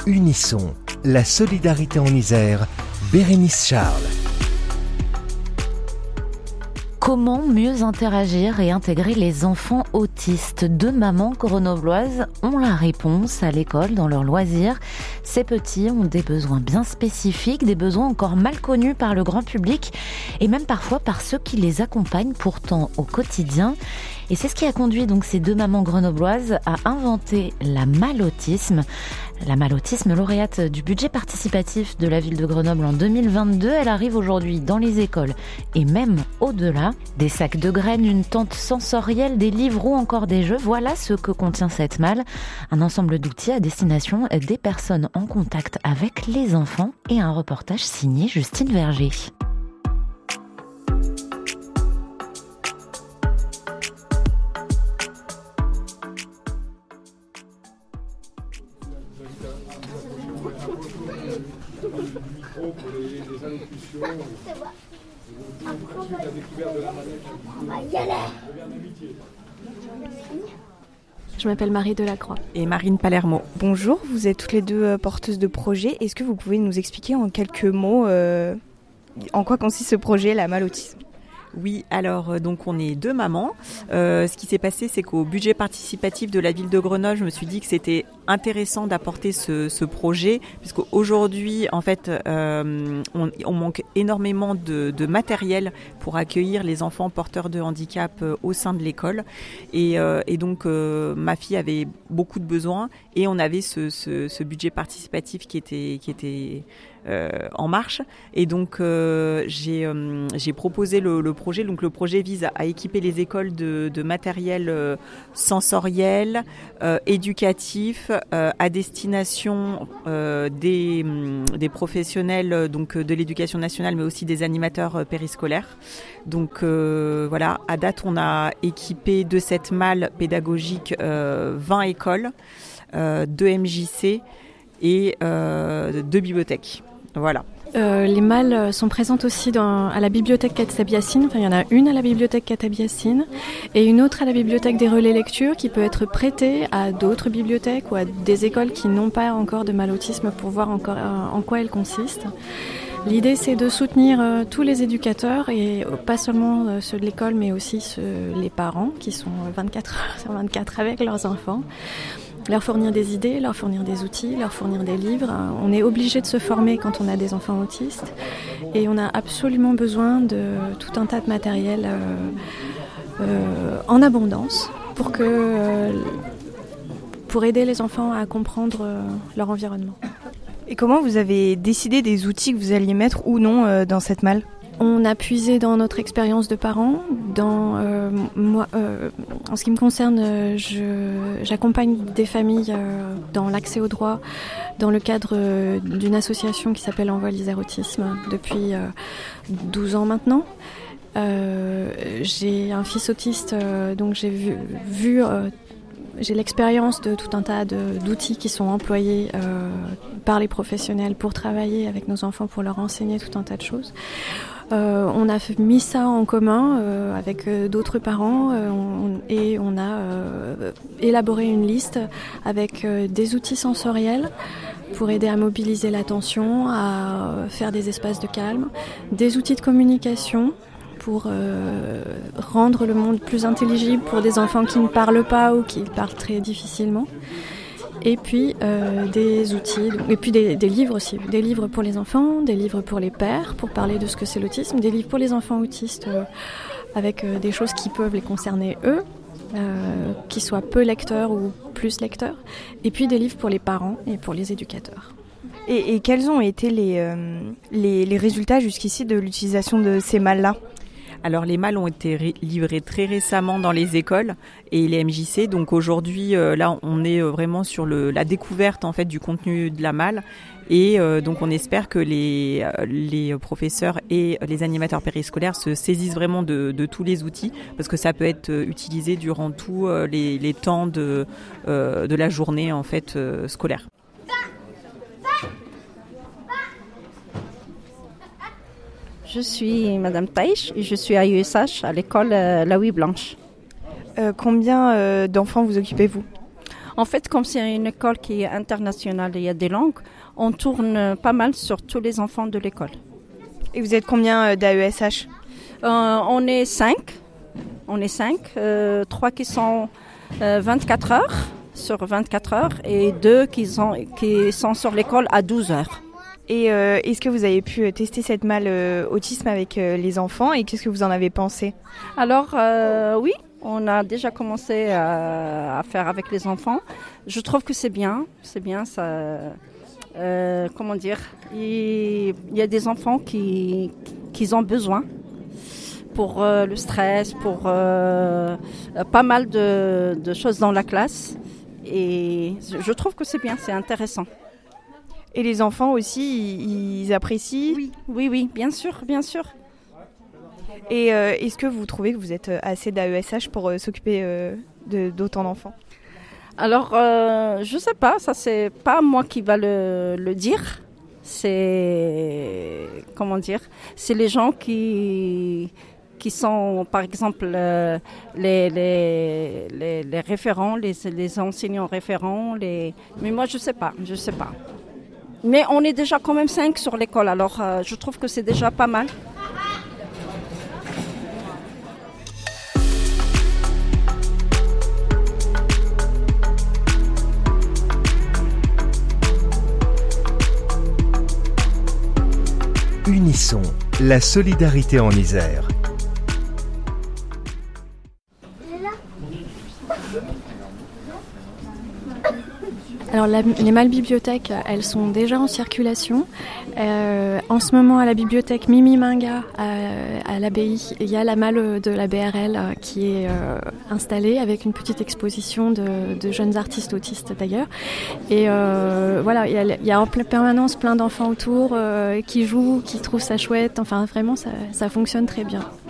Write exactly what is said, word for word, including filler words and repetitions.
Unisson, la solidarité en Isère, Bérénice Charles. Comment mieux interagir et intégrer les enfants autistes? Deux mamans grenobloises ont la réponse à l'école, dans leurs loisirs. Ces petits ont des besoins bien spécifiques, des besoins encore mal connus par le grand public et même parfois par ceux qui les accompagnent pourtant au quotidien. Et c'est ce qui a conduit donc ces deux mamans grenobloises à inventer la Mal-Autisme. La Mal-Autisme, lauréate du budget participatif de la ville de Grenoble en deux mille vingt-deux, elle arrive aujourd'hui dans les écoles et même au-delà. Des sacs de graines, une tente sensorielle, des livres ou encore des jeux, voilà ce que contient cette malle. Un ensemble d'outils à destination des personnes en contact avec les enfants et un reportage signé Justine Verger. Pour les, les allocutions, ensuite la découverte de la manette. Je m'appelle Marie Delacroix. Et Marine Palermo. Bonjour, vous êtes toutes les deux euh, porteuses de projet. Est-ce que vous pouvez nous expliquer en quelques mots euh, en quoi consiste ce projet, la Mal-Autisme ? Oui, alors donc on est deux mamans. Euh, ce qui s'est passé, c'est qu'au budget participatif de la ville de Grenoble, je me suis dit que c'était intéressant d'apporter ce, ce projet, puisqu'aujourd'hui, en fait, euh, on, on manque énormément de, de matériel pour accueillir les enfants porteurs de handicap euh, au sein de l'école. Et, euh, et donc, euh, ma fille avait beaucoup de besoins et on avait ce, ce, ce budget participatif qui était, qui était euh, en marche. Et donc, euh, j'ai, euh, j'ai proposé le, le projet. Donc, le projet vise à, à équiper les écoles de, de matériel euh, sensoriel, euh, éducatif, Euh, à destination euh, des, des professionnels euh, donc de l'éducation nationale, mais aussi des animateurs euh, périscolaires. Donc euh, voilà, à date, on a équipé de cette malle pédagogique euh, vingt écoles, euh, deux M J C et euh, deux bibliothèques. Voilà. Euh, les malles sont présentes aussi dans, à la bibliothèque Katab Yassine. Enfin, il y en a une à la bibliothèque Katab Yassine et une autre à la bibliothèque des relais lecture qui peut être prêtée à d'autres bibliothèques ou à des écoles qui n'ont pas encore de Mal-Autisme pour voir encore euh, en quoi elle consiste. L'idée, c'est de soutenir euh, tous les éducateurs et euh, pas seulement euh, ceux de l'école, mais aussi ceux, les parents qui sont vingt-quatre heures sur vingt-quatre avec leurs enfants. Leur fournir des idées, leur fournir des outils, leur fournir des livres. On est obligé de se former quand on a des enfants autistes et on a absolument besoin de tout un tas de matériel euh, euh, en abondance pour, que, euh, pour aider les enfants à comprendre euh, leur environnement. Et comment vous avez décidé des outils que vous alliez mettre ou non euh, dans cette malle ? On a puisé dans notre expérience de parents. Dans, euh, moi, euh, en ce qui me concerne, je, j'accompagne des familles euh, dans l'accès au droit dans le cadre euh, d'une association qui s'appelle Envol Isère Autisme depuis euh, douze ans maintenant. Euh, j'ai un fils autiste, euh, donc j'ai vu... vu euh, J'ai l'expérience de tout un tas de, d'outils qui sont employés euh, par les professionnels pour travailler avec nos enfants, pour leur enseigner tout un tas de choses. Euh, on a mis ça en commun euh, avec euh, d'autres parents euh, on, et on a euh, élaboré une liste avec euh, des outils sensoriels pour aider à mobiliser l'attention, à faire des espaces de calme, des outils de communication pour euh, rendre le monde plus intelligible pour des enfants qui ne parlent pas ou qui parlent très difficilement. Et puis euh, des outils, et puis des, des livres aussi, des livres pour les enfants, des livres pour les pères, pour parler de ce que c'est l'autisme, des livres pour les enfants autistes euh, avec euh, des choses qui peuvent les concerner eux, euh, qui soient peu lecteurs ou plus lecteurs, et puis des livres pour les parents et pour les éducateurs. Et, et quels ont été les, euh, les, les résultats jusqu'ici de l'utilisation de ces malles-là ? Alors les malles ont été ré- livrées très récemment dans les écoles et les M J C. Donc aujourd'hui, euh, là, on est vraiment sur le, la découverte en fait du contenu de la malle. Et euh, donc on espère que les, les professeurs et les animateurs périscolaires se saisissent vraiment de, de tous les outils parce que ça peut être utilisé durant tous les, les temps de, euh, de la journée en fait euh, scolaire. Je suis Madame Taïch et je suis à U S H à l'école euh, La Ouïe Blanche. Euh, combien euh, d'enfants vous occupez-vous ? En fait, comme c'est une école qui est internationale et il y a des langues, on tourne pas mal sur tous les enfants de l'école. Et vous êtes combien d'A E S H ? euh, On est cinq. On est cinq. Euh, trois qui sont euh, vingt-quatre heures sur vingt-quatre heures et deux qui sont, qui sont sur l'école à douze heures. Et euh, est-ce que vous avez pu tester cette malle euh, autisme avec euh, les enfants et qu'est-ce que vous en avez pensé ? Alors euh, oui, on a déjà commencé à, à faire avec les enfants. Je trouve que c'est bien, c'est bien ça. Euh, comment dire, il, il y a des enfants qui, qui ont besoin pour euh, le stress, pour euh, pas mal de, de choses dans la classe. Et je trouve que c'est bien, c'est intéressant. Et les enfants aussi, ils, ils apprécient ? Oui, oui, oui, bien sûr, bien sûr. Et euh, est-ce que vous trouvez que vous êtes assez d'A E S H pour euh, s'occuper euh, de, d'autant d'enfants ? Alors, euh, je sais pas, ça c'est pas moi qui va le, le dire. C'est, comment dire, c'est les gens qui, qui sont, par exemple, euh, les, les, les, les référents, les, les enseignants référents. Les... Mais moi, je sais pas, je sais pas. Mais on est déjà quand même cinq sur l'école, alors euh, je trouve que c'est déjà pas mal. Unisson, la solidarité en Isère. Alors la, les malles bibliothèques, elles sont déjà en circulation. Euh, en ce moment, à la bibliothèque Mimi Minga, à, à l'abbaye, il y a la malle de la B R L qui est euh, installée avec une petite exposition de, de jeunes artistes autistes d'ailleurs. Et euh, voilà, il y, a, il y a en permanence plein d'enfants autour euh, qui jouent, qui trouvent ça chouette. Enfin, vraiment, ça, ça fonctionne très bien.